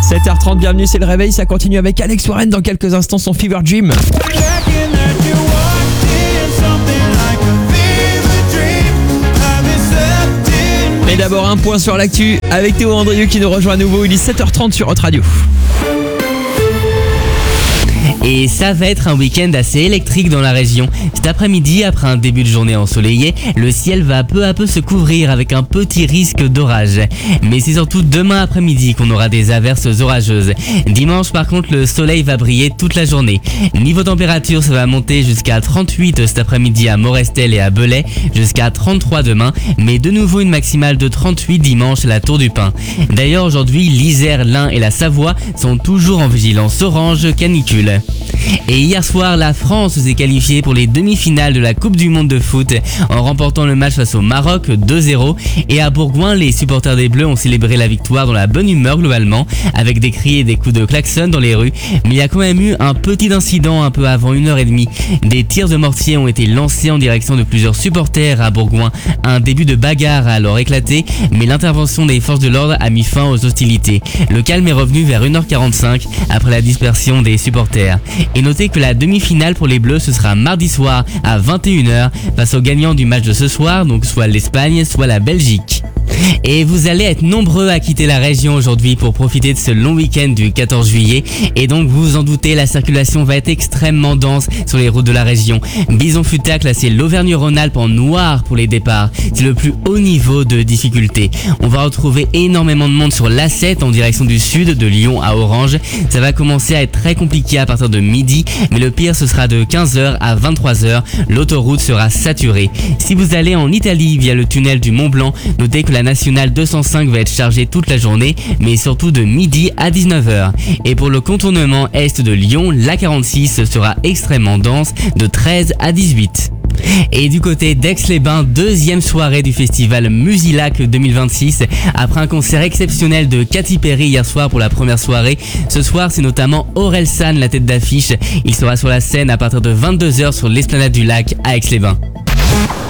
7h30, bienvenue, c'est le réveil, ça continue avec Alex Warren dans quelques instants, son Fever Dream. Mais d'abord un point sur l'actu avec Théo Andrieux qui nous rejoint à nouveau, il est 7h30 sur Hot Radio. Et ça va être un week-end assez électrique dans la région. Cet après-midi, après un début de journée ensoleillé, le ciel va peu à peu se couvrir avec un petit risque d'orage. Mais c'est surtout demain après-midi qu'on aura des averses orageuses. Dimanche, par contre, le soleil va briller toute la journée. Niveau température, ça va monter jusqu'à 38 cet après-midi à Morestel et à Belay, jusqu'à 33 demain, mais de nouveau une maximale de 38 dimanche à la Tour du Pin. D'ailleurs, aujourd'hui, l'Isère, l'Ain et la Savoie sont toujours en vigilance orange canicule. Et hier soir, la France s'est qualifiée pour les demi-finales de la Coupe du Monde de foot en remportant le match face au Maroc 2-0. Et à Bourgoin, les supporters des Bleus ont célébré la victoire dans la bonne humeur globalement, avec des cris et des coups de klaxon dans les rues. Mais il y a quand même eu un petit incident un peu avant 1h30. Des tirs de mortier ont été lancés en direction de plusieurs supporters à Bourgoin. Un début de bagarre a alors éclaté, mais l'intervention des forces de l'ordre a mis fin aux hostilités. Le calme est revenu vers 1h45 après la dispersion des supporters. Et notez que la demi-finale pour les Bleus, ce sera mardi soir à 21h face aux gagnants du match de ce soir, donc soit l'Espagne, soit la Belgique. Et vous allez être nombreux à quitter la région aujourd'hui pour profiter de ce long week-end du 14 juillet. Et donc vous vous en doutez, la circulation va être extrêmement dense sur les routes de la région. Bison-Futa classé l'Auvergne-Rhône-Alpes en noir pour les départs. C'est le plus haut niveau de difficulté. On va retrouver énormément de monde sur l'A7 en direction du sud, de Lyon à Orange. Ça va commencer à être très compliqué à partir de midi, mais le pire ce sera de 15h à 23h. L'autoroute sera saturée. Si vous allez en Italie via le tunnel du Mont Blanc, notez que la nationale 205 va être chargée toute la journée, mais surtout de midi à 19h. Et pour le contournement est de Lyon, la 46 sera extrêmement dense de 13 à 18. Et du côté d'Aix-les-Bains, deuxième soirée du festival Musilac 2026. Après un concert exceptionnel de Katy Perry hier soir pour la première soirée, ce soir c'est notamment Orelsan la tête d'affiche. Il sera sur la scène à partir de 22h sur l'esplanade du lac à Aix-les-Bains.